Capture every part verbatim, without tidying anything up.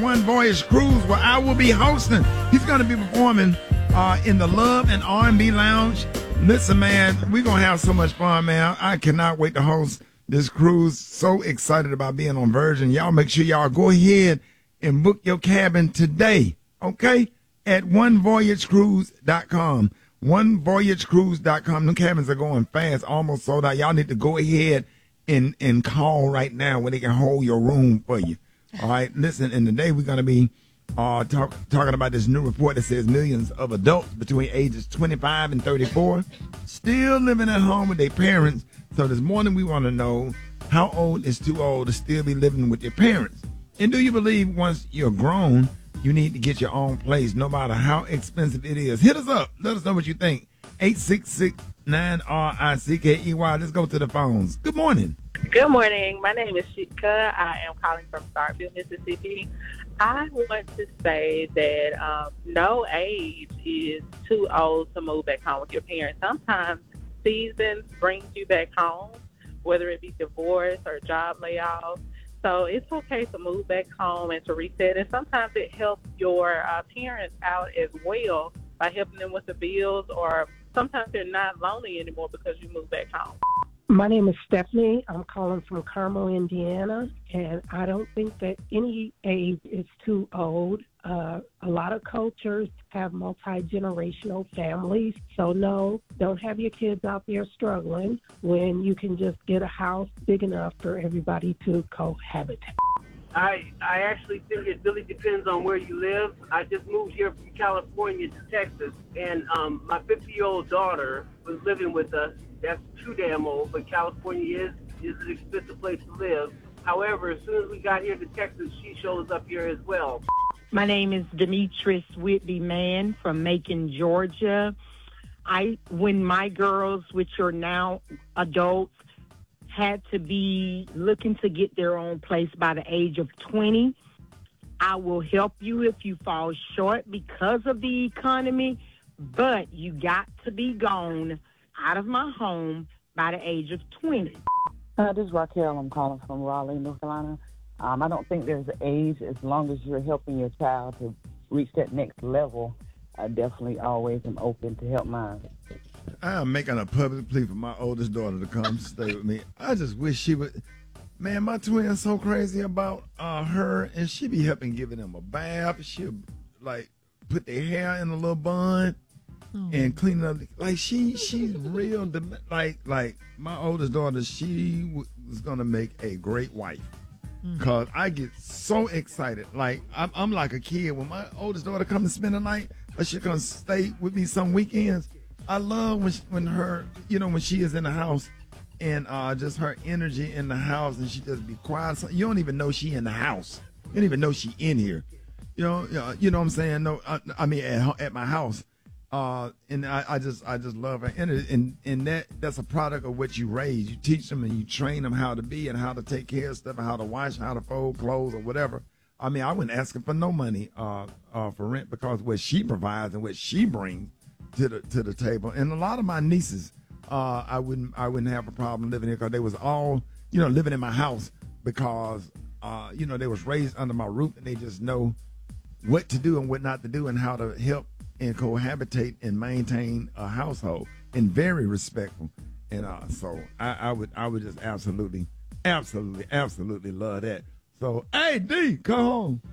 One Voyage Cruise, where I will be hosting. He's going to be performing uh, in the Love and R and B Lounge. Listen, man, we're going to have so much fun, man. I cannot wait to host this cruise. So excited about being on Virgin. Y'all make sure y'all go ahead and book your cabin today, okay, at one voyage cruise dot com. one voyage cruise dot com. The cabins are going fast, almost sold out. Y'all need to go ahead and, and call right now where they can hold your room for you. All right, listen, and today we're going to be uh, talk, talking about this new report that says millions of adults between ages twenty-five and thirty-four still living at home with their parents. So this morning we want to know, how old is too old to still be living with your parents? And do you believe once you're grown, you need to get your own place, no matter how expensive it is? Hit us up. Let us know what you think. eight six six, nine R I C K E Y. Let's go to the phones. Good morning. Good morning. My name is Shika. I am calling from Starkville, Mississippi. I want to say that um, no age is too old to move back home with your parents. Sometimes seasons brings you back home, whether it be divorce or job layoff. So it's okay to move back home and to reset. And sometimes it helps your uh, parents out as well by helping them with the bills, or sometimes they're not lonely anymore because you move back home. My name is Stephanie. I'm calling from Carmel, Indiana, and I don't think that any age is too old. Uh, a lot of cultures have multi-generational families, so no, don't have your kids out there struggling when you can just get a house big enough for everybody to cohabit. I I actually think it really depends on where you live. I just moved here from California to Texas, and um, my fifty-year-old daughter was living with us. That's too damn old, but California is, is an expensive place to live. However, as soon as we got here to Texas, she shows up here as well. My name is Demetrius Whitby Mann from Macon, Georgia. I, when my girls, which are now adults, had to be looking to get their own place by the age of twenty, I will help you if you fall short because of the economy, but you got to be gone out of my home by the age of twenty. Uh, this is Raquel. I'm calling from Raleigh, North Carolina. Um, I don't think there's an age. As long as you're helping your child to reach that next level, I definitely always am open to help mine. I am making a public plea for my oldest daughter to come stay with me. I just wish she would. Man, my twin's so crazy about uh, her, and she be helping giving them a bath. She'll, like, put their hair in a little bun. Oh. And cleaning up, like she, she's real. Like, like my oldest daughter, she w- was gonna make a great wife. Mm. Cause I get so excited. Like I'm, I'm like a kid when my oldest daughter comes to spend the night, or she gonna stay with me some weekends. I love when, she, when her, you know, when she is in the house, and uh, just her energy in the house, and she just be quiet. So you don't even know she in the house. You don't even know she in here. You know, you know, you know what I'm saying? No, I, I mean at at my house. Uh, and I, I just I just love her, and, and and that that's a product of what you raise. You teach them and you train them how to be and how to take care of stuff and how to wash, how to fold clothes or whatever. I mean, I wasn't asking for no money uh, uh, for rent because what she provides and what she brings to the to the table. And a lot of my nieces, uh, I wouldn't I wouldn't have a problem living here because they was all you know living in my house because uh, you know they was raised under my roof and they just know what to do and what not to do and how to help and cohabitate and maintain a household, and very respectful. And uh, so I, I would I would just absolutely, absolutely, absolutely love that. So, hey, D, come home.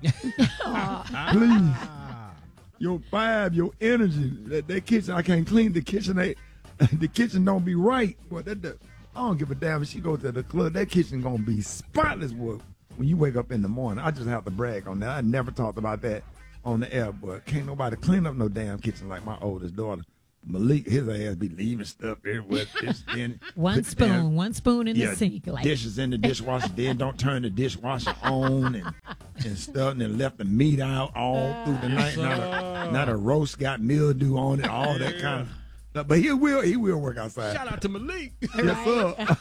Please. Your vibe, your energy, that, that kitchen, I can't clean the kitchen. They, the kitchen don't be right. Boy, that, that, I don't give a damn if she goes to the club. That kitchen going to be spotless, boy, when you wake up in the morning. I just have to brag on that. I never talked about that on the air, but can't nobody clean up no damn kitchen like my oldest daughter. Malik, his ass be leaving stuff everywhere. In, one spoon, down, one spoon in yeah, the sink. Like. Dishes in the dishwasher. Then don't turn the dishwasher on and, and stuff, and then left the meat out all through the night. Not a, not a roast got mildew on it, all that kind of stuff. But he will, he will work outside. Shout out to Malik. Yes, sir.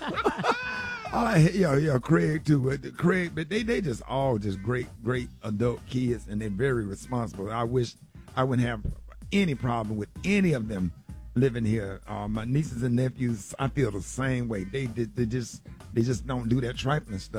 I, yeah, yeah, Craig too. But Craig, but they, they just all just great, great adult kids, and they're very responsible. I wish I wouldn't have any problem with any of them living here. Uh, my nieces and nephews, I feel the same way. They, they they just they just don't do that trifling stuff.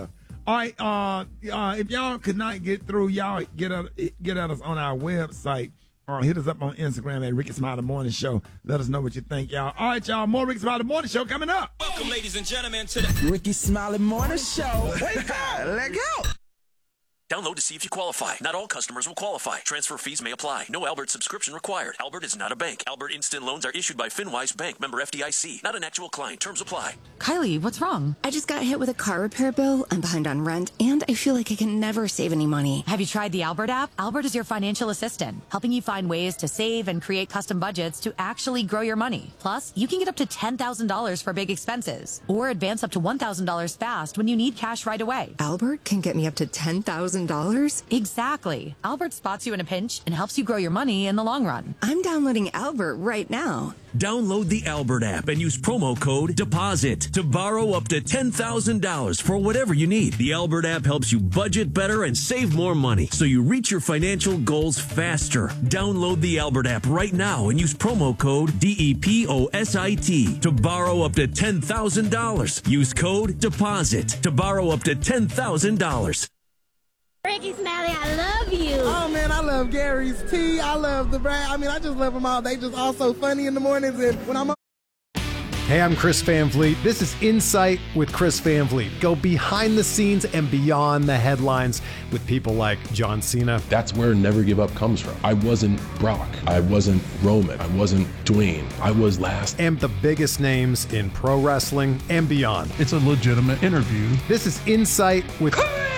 All right, uh, uh, if y'all could not get through, y'all get at, get at us on our website or hit us up on Instagram at Ricky Smiley Morning Show. Let us know what you think, y'all. All right, y'all, more Ricky Smiley Morning Show coming up. Welcome, ladies and gentlemen, to the Ricky Smiley Morning Show. Wake up, let go. Download to see if you qualify. Not all customers will qualify. Transfer fees may apply. No Albert subscription required. Albert is not a bank. Albert Instant Loans are issued by FinWise Bank, member F D I C. Not an actual client. Terms apply. Kylie, what's wrong? I just got hit with a car repair bill. I'm behind on rent, and I feel like I can never save any money. Have you tried the Albert app? Albert is your financial assistant, helping you find ways to save and create custom budgets to actually grow your money. Plus, you can get up to ten thousand dollars for big expenses, or advance up to one thousand dollars fast when you need cash right away. Albert can get me up to ten thousand dollars? Exactly. Albert spots you in a pinch and helps you grow your money in the long run. I'm downloading Albert right now. Download the Albert app and use promo code DEPOSIT to borrow up to ten thousand dollars for whatever you need. The Albert app helps you budget better and save more money so you reach your financial goals faster. Download the Albert app right now and use promo code D E P O S I T to borrow up to ten thousand dollars. Use code DEPOSIT to borrow up to ten thousand dollars. Ricky Smiley, I love you. Oh, man, I love Gary's Tea. I love the brand. I mean, I just love them all. They just all so funny in the mornings. And when I'm... Hey, I'm Chris Van Vliet. This is Insight with Chris Van Vliet. Go behind the scenes and beyond the headlines with people like John Cena. That's where Never Give Up comes from. I wasn't Brock. I wasn't Roman. I wasn't Dwayne. I was last. And the biggest names in pro wrestling and beyond. It's a legitimate interview. This is Insight with...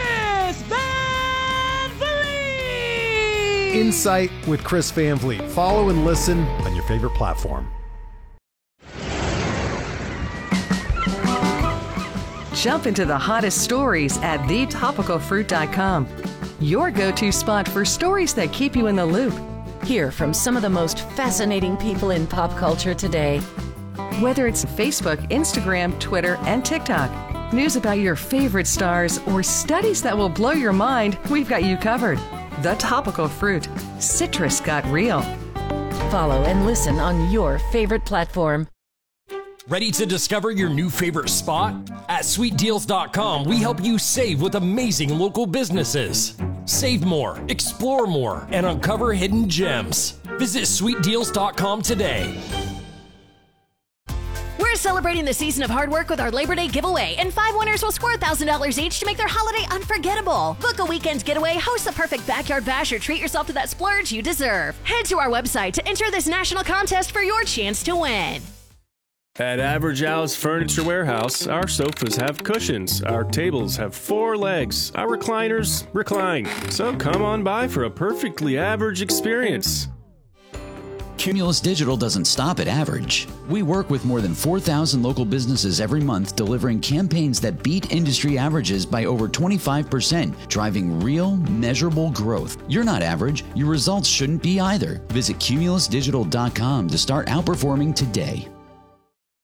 Insight with Chris Van Vliet. Follow and listen on your favorite platform. Jump into the hottest stories at the topical fruit dot com. Your go-to spot for stories that keep you in the loop. Hear from some of the most fascinating people in pop culture today. Whether it's Facebook, Instagram, Twitter, and TikTok, news about your favorite stars, or studies that will blow your mind, we've got you covered. The Topical Fruit. Citrus got real. Follow and listen on your favorite platform. Ready to discover your new favorite spot? At sweet deals dot com, we help you save with amazing local businesses. Save more, explore more, and uncover hidden gems. Visit sweet deals dot com today. We're celebrating the season of hard work with our Labor Day giveaway, and five winners will score one thousand dollars each to make their holiday unforgettable. Book a weekend getaway, host the perfect backyard bash, or treat yourself to that splurge you deserve. Head to our website to enter this national contest for your chance to win. At Average Al's Furniture Warehouse, our sofas have cushions, our tables have four legs, our recliners recline. So come on by for a perfectly average experience. Cumulus Digital doesn't stop at average. We work with more than four thousand local businesses every month, delivering campaigns that beat industry averages by over twenty-five percent, driving real, measurable growth. You're not average. Your results shouldn't be either. Visit cumulus digital dot com to start outperforming today.